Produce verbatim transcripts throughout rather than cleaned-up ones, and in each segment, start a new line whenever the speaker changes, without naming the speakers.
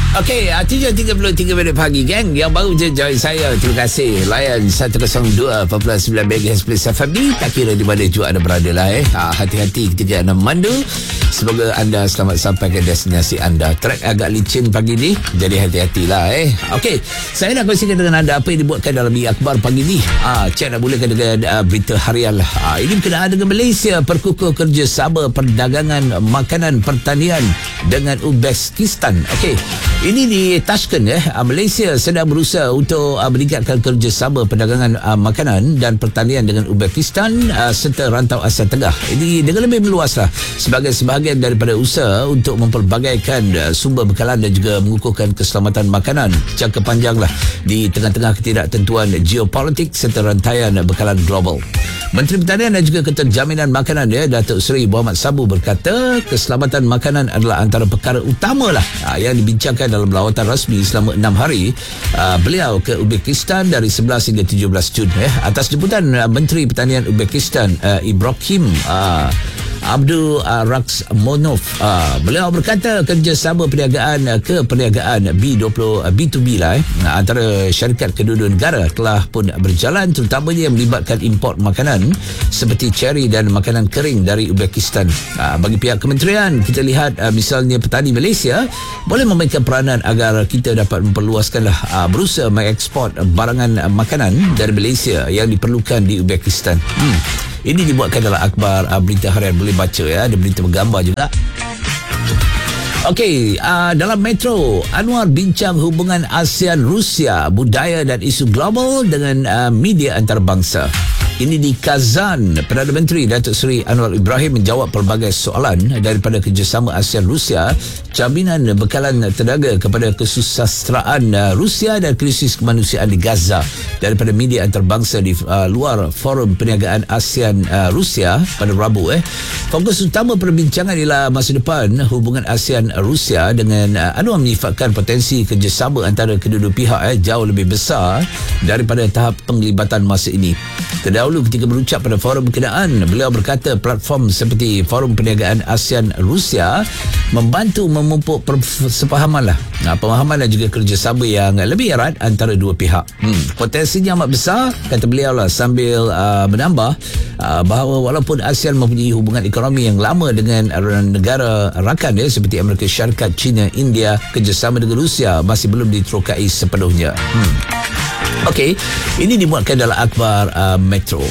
Okey, tujuh tiga puluh tiga minit pagi, geng. Yang baru je join saya, terima kasih. Layan seratus dua perpuluhan sembilan MHz Plus F M B. Tak kira di mana juga anda berada lah eh. Ha, hati-hati ketika anda memandu. Semoga anda selamat sampai ke destinasi anda. Trek agak licin pagi ni, jadi hati-hatilah eh. Okey, saya nak kongsikan dengan anda apa yang dibuatkan dalam I Akhbar pagi ni. Ah, ha, cek nak mulakan dengan uh, berita harian lah. Ha, ini berkenaan dengan Malaysia perkukuh kerjasama perdagangan makanan pertanian dengan Uzbekistan. Okey, ini di Tashkent eh. Malaysia sedang berusaha untuk uh, meningkatkan kerjasama perdagangan uh, makanan dan pertanian dengan Uzbekistan uh, serta rantau Asia Tengah. Ini dengan lebih meluas lah sebagai sebahagian daripada usaha untuk memperbagaikan uh, sumber bekalan dan juga mengukuhkan keselamatan makanan jangka panjang lah di tengah-tengah ketidaktentuan geopolitik serta rantaian bekalan global. Menteri Pertanian dan juga Keterjaminan Makanan ya, Datuk Seri Muhammad Sabu berkata keselamatan makanan adalah antara perkara utama lah uh, yang dibincangkan dalam lawatan rasmi selama enam hari uh, beliau ke Uzbekistan dari sebelas hingga tujuh belas Jun eh, atas jemputan uh, Menteri Pertanian Uzbekistan uh, Ibrahim uh, Abdul uh, Rakhmonov. Uh, beliau berkata kerjasama perniagaan uh, ke perniagaan B dua puluh uh, B to B lah eh, antara syarikat kedua-dua negara telah pun berjalan, terutamanya yang melibatkan import makanan seperti ceri dan makanan kering dari Uzbekistan. Uh, bagi pihak kementerian, kita lihat uh, misalnya petani Malaysia boleh memainkan peranan agar kita dapat memperluaskanlah uh, berusaha mengeksport barangan uh, makanan dari Malaysia yang diperlukan di Uzbekistan. Hmm. Ini dibuatkan dalam akhbar uh, berita harian, boleh baca ya, ada berita bergambar juga. Okey, uh, dalam Metro, Anwar bincang hubungan ASEAN Rusia, budaya dan isu global dengan uh, media antarabangsa. Ini di Kazan, Perdana Menteri Datuk Seri Anwar Ibrahim menjawab pelbagai soalan daripada kerjasama ASEAN Rusia, jaminan bekalan tenaga kepada kesusasteraan Rusia dan krisis kemanusiaan di Gaza daripada media antarabangsa di uh, luar Forum Perniagaan ASEAN uh, Rusia pada Rabu eh. Fokus utama perbincangan ialah masa depan hubungan ASEAN Rusia dengan uh, Anwar menyifatkan potensi kerjasama antara kedua-dua pihak eh, jauh lebih besar daripada tahap penglibatan masa ini. Terdahulu ketika berucap pada forum berkenaan, beliau berkata platform seperti Forum Perniagaan ASEAN Rusia membantu memupuk persefahaman lah, nah, pemahaman dan juga kerjasama yang lebih erat antara dua pihak. Hmm, potensinya amat besar, kata beliau lah, sambil uh, menambah uh, bahawa walaupun ASEAN mempunyai hubungan ekonomi yang lama dengan negara rakan ya, seperti Amerika Syarikat, China, India, kerjasama dengan Rusia masih belum diterokai sepenuhnya. Hmm. Okey, ini dimuatkan dalam akhbar uh, Metro.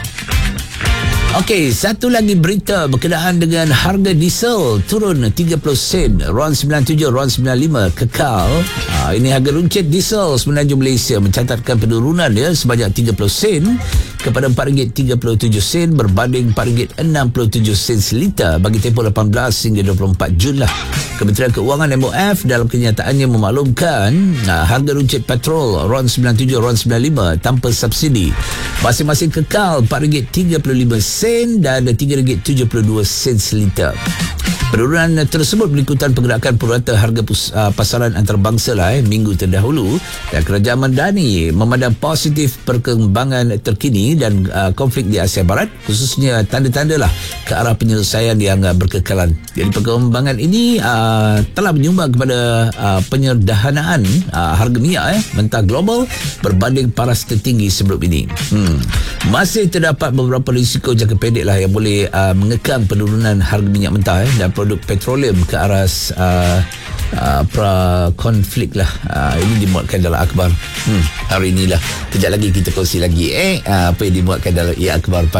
Okey, satu lagi berita berkenaan dengan harga diesel turun tiga puluh sen, RON sembilan puluh tujuh, RON sembilan puluh lima kekal. Ha, ini harga runcit diesel semenanjung Malaysia mencatatkan penurunan ya sebanyak tiga puluh sen kepada empat ringgit tiga puluh tujuh sen berbanding empat ringgit enam puluh tujuh sen seliter bagi tempoh lapan belas hingga dua puluh empat Jun lah. Kementerian Keuangan M O F dalam kenyataannya memaklumkan nah, harga runcit petrol RON sembilan puluh tujuh, RON sembilan puluh lima tanpa subsidi masing-masing kekal empat ringgit tiga puluh lima sen dan tiga ringgit tujuh puluh dua sen seliter. Penurunan tersebut berikutan pergerakan purata harga pus, uh, pasaran antarabangsa lah eh, minggu terdahulu, dan kerajaan Madani memandang positif perkembangan terkini dan uh, konflik di Asia Barat, khususnya tanda-tanda lah ke arah penyelesaian yang uh, berkekalan. Jadi perkembangan ini uh, telah menyumbang kepada uh, penyederhanaan uh, harga minyak eh, mentah global berbanding paras tertinggi sebelum ini. Hmm. Masih terdapat beberapa risiko jangka pendek lah yang boleh uh, mengekang penurunan harga minyak mentah eh, dan produk petroleum ke arah uh, uh, pra-konflik lah. Uh, ini dimuatkan dalam akhbar hmm, hari inilah. Kejap lagi kita kongsi lagi eh uh, apa yang dimuatkan dalam ia akhbar.